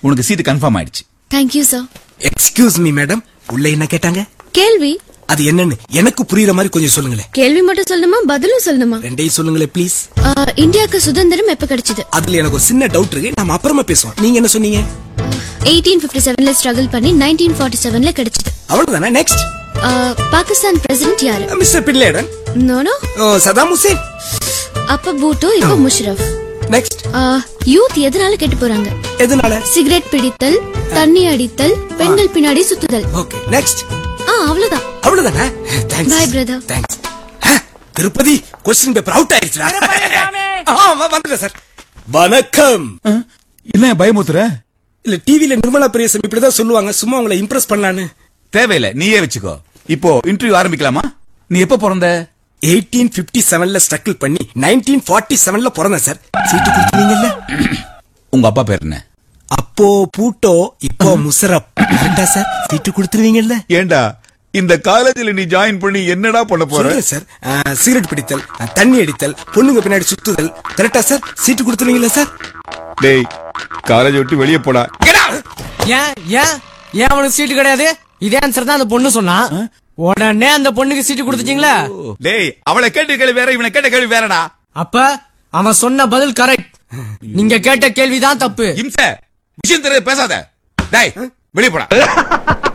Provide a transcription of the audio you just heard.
உனக்கு seat confirm ஆயிடுச்சு. Thank you sir. Excuse me madam, உள்ள என்ன கேட்டாங்க? கேள்வி. அது என்னன்னு எனக்கு புரியுற மாதிரி கொஞ்சம் சொல்லுங்களேன். கேள்வி மட்டும் சொல்லணுமா பதிலும் சொல்லணுமா? ரெண்டையும் சொல்லுங்களேன் ப்ளீஸ். இந்தியாக்கு சுதந்திரம் எப்ப கிடைச்சது? அதுல எனக்கு ஒரு சின்ன டவுட் இருக்கு, நாம அப்புறமா பேசுவோம். நீங்க என்ன சொன்னீங்க? 1857ல ஸ்ட்ரகிள் பண்ணி 1947ல கிடைச்சது. அவ்வளவுதானே? நெக்ஸ்ட். பாகிஸ்தான் பிரசிடென்ட் யாரு? Mister bin Laden. No Saddam Hussein. அப்ப பூட்டோ, இப்ப முஷரஃப். நெக்ஸ்ட். யூத் எதனால கெட்டு போறாங்க? எதனால? சிகரெட் பிடித்தல், தண்ணி அடித்தல், பெண்கள் பின்னாடி சுத்துதல். Okay next. அவ்வளவுதான். அவ்வளவுதானே? Thanks. By brother. Thanks. Tirupati question paper out ஆயிருச்சுடா. வந்துட்டேன் சார். வணக்கம். என்ன பயமுத்துற? இல்ல டிவில நிர்மலா பிரியசம் இப்படிதான் சொல்லுவாங்க, சும்மா உங்களை இம்ப்ரெஸ் பண்ணலான்னு. தேவையில்ல, நீயே வச்சுக்கோ. இப்போ இன்டர்வியூ ஆரம்பிக்கலாமா? நீ எப்ப பிறந்த? 1857ல ஸ்ட்ரகிள் பண்ணி 1947ல பிறந்தேன் சார். சீட்டு கொடுத்தீங்கல்ல? உங்க அப்பா பேர் என்ன? அப்போ பூட்டோ, இப்போ முஷரப். கரெக்டா சார்? சீட்டு கொடுத்துருவீங்கல்ல? ஏண்டா இந்த காலேஜ்ல நீ ஜாயின் பண்ணி என்னடா பண்ண போற? சார் சிகரெட் பிடித்தல், தண்ணி அடித்தல், பொண்ணுங்க பின்னாடி சுத்துதல். கரெக்டா சார்? சீட்டு கொடுத்துருவீங்களா சார்? டேய் காலேஜ் விட்டு வெளியே போடா. ஏன் ஏன் ஏன் அவனுக்கு சீட்டு கிடையாது? இதே ஆன்சர் தான் அந்த பொண்ணு சொன்னா. உடனே அந்த பொண்ணுக்கு சீட்டு கொடுத்துட்டீங்களா? டேய் அவளை கேட்ட கேள்வி வேற, இவனை கேட்ட கேள்வி வேறடா. அப்ப அவன் சொன்ன பதில் கரெக்ட், நீங்க கேட்ட கேள்விதான் தப்பு. இம்ச விஷயம் தெரியாது பேசாத. டேய் வெளியே போடா.